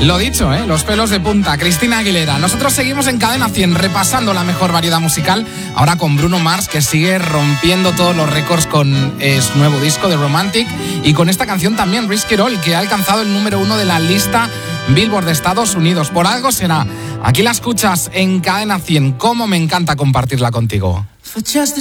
Lo dicho, los pelos de punta, Cristina Aguilera. Nosotros seguimos en Cadena 100 repasando la mejor variedad musical, ahora con Bruno Mars, que sigue rompiendo todos los récords con su nuevo disco de Romantic, y con esta canción también, Risk It All, que ha alcanzado el número 1 de la lista Billboard de Estados Unidos. Por algo será. Aquí la escuchas en Cadena 100. Cómo me encanta compartirla contigo. For just a